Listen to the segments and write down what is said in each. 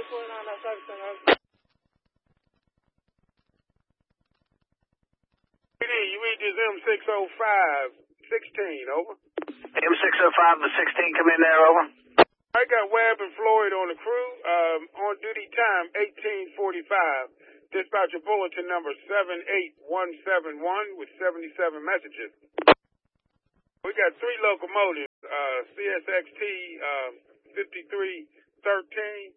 PD, you read this M605 16, over. M605 to 16, come in there, over. I got Webb and Floyd on the crew, on duty time 1845. Dispatcher bulletin number 78171 with 77 messages. We got 3 locomotives, CSXT 5313.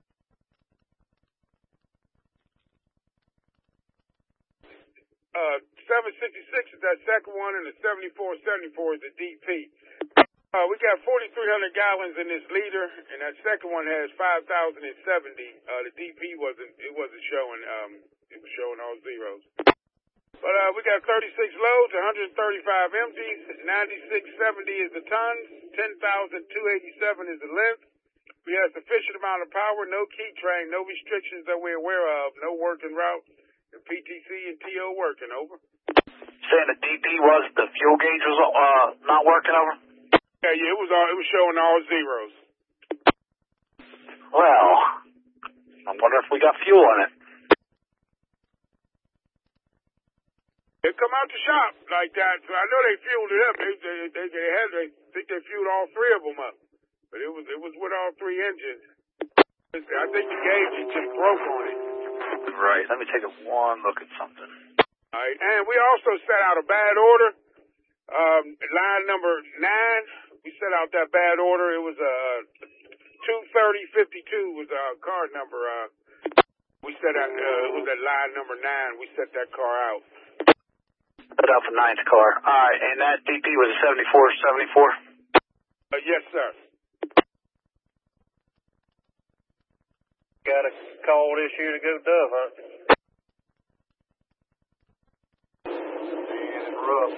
766 is that second one, and the 7474 is the DP. We got 4,300 gallons in this liter, and that second one has 5,070. The DP wasn't showing. It was showing all zeros. But we got 36 loads, 135 empties, 9670 is the tons, 10,287 is the length. We have sufficient amount of power, no key train, no restrictions that we're aware of, no working route. The PTC and TO working, over. Saying the DP was, the fuel gauge was not working, over? Yeah, it was showing all zeros. Well, I wonder if we got fuel in it. They come out the shop like that, so I know they fueled it up. They think they fueled all 3 of them up, but it was with all 3 engines. I think the gauge just broke on it. Right. Let me take one look at something. All right, and we also set out a bad order. Line number 9, we set out that bad order. It was 23052 was our car number. We set out. It was at line number 9. We set that car out. Put out the 9th car. All right, and that DP was a 7474? Yes, sir. Got a call issue to go Dove, huh? It's rough.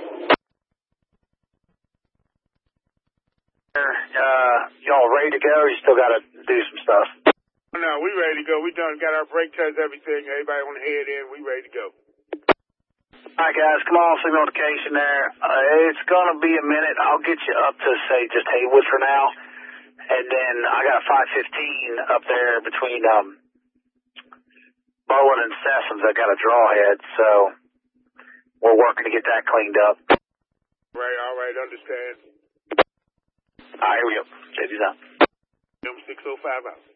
Y'all ready to go, or you still got to do some stuff? No, we ready to go. We done got our brake test, everything. Everybody on the head in. We ready to go. All right, guys, come on, see notification there. It's going to be a minute. I'll get you up to, say, just Haywood for now. And then I got a 515 up there between Bowen and Sessoms. I got a draw head, so we're working to get that cleaned up. Right, all right, understand. All right, here we go. JD's out. M605 out.